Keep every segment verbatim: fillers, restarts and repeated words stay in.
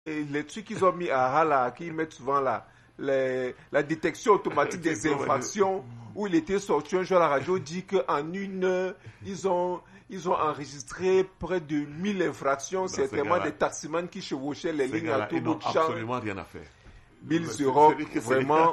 et les trucs qu'ils ont mis à Hala, qu'ils mettent souvent là, les, la détection automatique des infractions, où il était sorti un jour à la radio, dit qu'en une heure, ils ont, ils ont enregistré près de mille infractions. C'est tellement des taximans qui chevauchaient les lignes à tout bout de champ. Ils n'ont absolument rien à faire. Bill Zero, vraiment...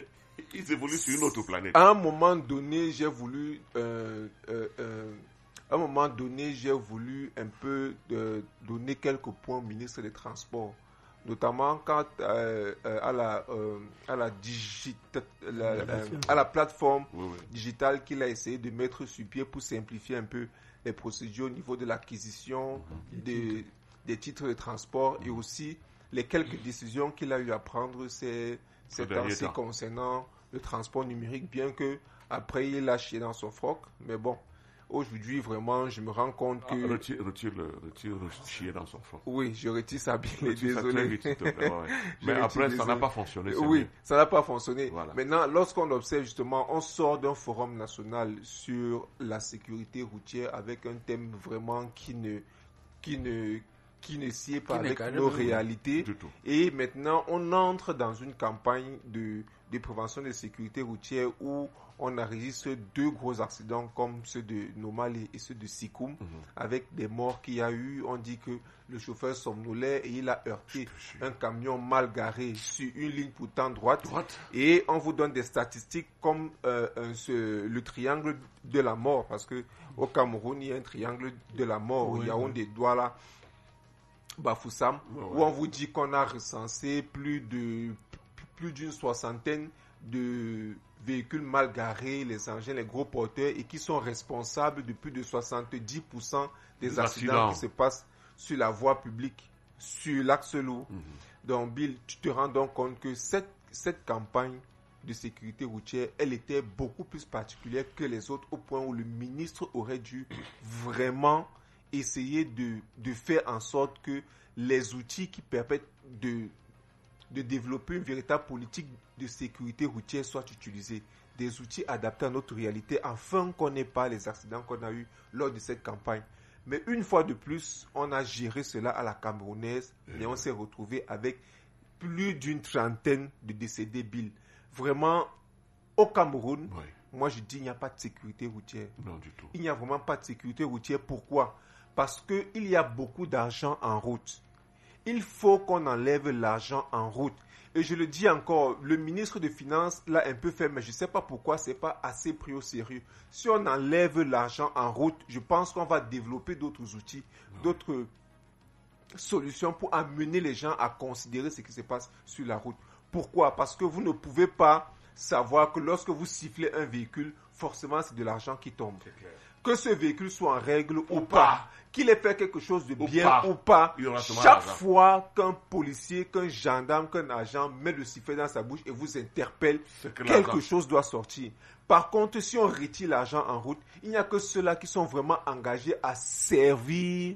Ils évoluent sur une autre planète. À un moment donné, j'ai voulu... Euh, euh, euh, à un moment donné, j'ai voulu un peu de, donner quelques points au ministre des Transports. Notamment quand euh, euh, à, la, euh, à, la digita- la, euh, à la plateforme oui, oui. digitale qu'il a essayé de mettre sur pied pour simplifier un peu les procédures au niveau de l'acquisition mm-hmm. des, des titres de transport mm-hmm. et aussi les quelques décisions qu'il a eu à prendre ces, ces temps-ci concernant le transport numérique, bien que après il a chié dans son froc, mais bon. Aujourd'hui, vraiment, je me rends compte que... Ah, retire, retire, le, retire le chier dans son fond. Oui, je retire ça bien, désolé. Vite, ouais. Mais après, ça n'a pas fonctionné. Oui, bien. ça n'a pas fonctionné. Voilà. Maintenant, lorsqu'on observe justement, on sort d'un forum national sur la sécurité routière avec un thème vraiment qui ne... Qui ne qui ne sied pas avec nos réalités. Et maintenant, on entre dans une campagne de, de prévention de sécurité routière où on enregistre deux gros accidents comme ceux de Normal et ceux de Sikoum, mm-hmm. avec des morts qu'il y a eu. On dit que le chauffeur somnolait et il a heurté un camion mal garé sur une ligne pourtant droite. droite. Et on vous donne des statistiques comme euh, un, ce, le triangle de la mort, parce que au Cameroun, il y a un triangle de la mort. Oui, il y a oui. un des doigts là. Bafoussam, ouais, ouais. où on vous dit qu'on a recensé plus de plus d'une soixantaine de véhicules mal garés, les engins, les gros porteurs, et qui sont responsables de plus de soixante-dix pour cent des, des accidents, accidents qui se passent sur la voie publique, sur l'axe lourd. Mm-hmm. Donc, Bill, tu te rends donc compte que cette, cette campagne de sécurité routière, elle était beaucoup plus particulière que les autres, au point où le ministre aurait dû vraiment essayer de, de faire en sorte que les outils qui permettent de, de développer une véritable politique de sécurité routière soient utilisés. Des outils adaptés à notre réalité afin qu'on n'ait pas les accidents qu'on a eus lors de cette campagne. Mais une fois de plus, on a géré cela à la camerounaise et on s'est retrouvé avec plus d'une trentaine de décédés, Bill. Vraiment, au Cameroun, oui. moi je dis il n'y a pas de sécurité routière. Non, du tout. Il n'y a vraiment pas de sécurité routière. Pourquoi ? Parce qu'il y a beaucoup d'argent en route. Il faut qu'on enlève l'argent en route. Et je le dis encore, le ministre des Finances l'a un peu fait, mais je ne sais pas pourquoi ce n'est pas assez pris au sérieux. Si on enlève l'argent en route, je pense qu'on va développer d'autres outils, oui. d'autres solutions pour amener les gens à considérer ce qui se passe sur la route. Pourquoi ? Parce que vous ne pouvez pas savoir que lorsque vous sifflez un véhicule, forcément c'est de l'argent qui tombe. Que ce véhicule soit en règle ou, ou pas, pas, qu'il ait fait quelque chose de ou bien pas. ou pas, chaque fois qu'un policier, qu'un gendarme, qu'un agent met le sifflet dans sa bouche et vous interpelle, que quelque chose doit sortir. Par contre, si on retire l'argent en route, il n'y a que ceux-là qui sont vraiment engagés à servir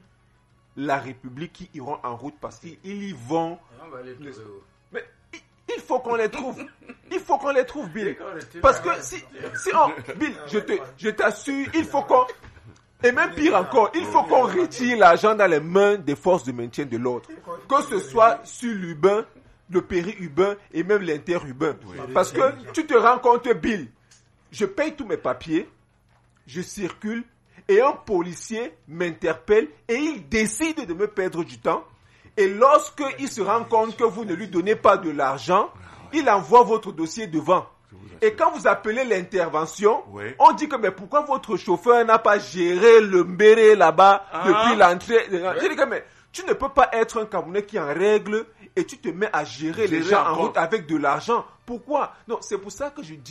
la République qui iront en route parce qu'ils y vont. On va les Mais il faut qu'on les trouve. Il faut qu'on les trouve, Bill. Parce que si, si on, Bill, je te, je t'assure, il faut qu'on, et même pire encore, il faut qu'on retire l'argent dans les mains des forces de maintien de l'ordre. Que ce soit sur l'urbain, le péri-urbain et même l'interurbain. Parce que tu te rends compte, Bill, je paye tous mes papiers, je circule, et un policier m'interpelle et il décide de me perdre du temps. Et lorsqu'il se rend compte que vous ne lui donnez pas de l'argent, il envoie votre dossier devant. Et quand vous appelez l'intervention, oui. on dit que mais pourquoi votre chauffeur n'a pas géré le mbéré là-bas ah. depuis l'entrée. Oui. Je dis que mais tu ne peux pas être un Camerounais qui est en règle et tu te mets à gérer, gérer les gens encore. En route avec de l'argent. Pourquoi ? Non, c'est pour ça que je dis